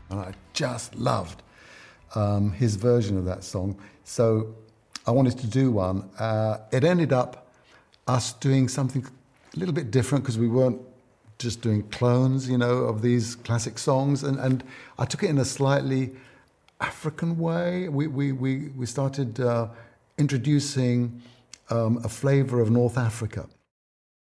and I just loved his version of that song. So I wanted to do one. It ended up us doing something a little bit different because we weren't just doing clones, of these classic songs. And I took it in a slightly African way. We started introducing a flavour of North Africa.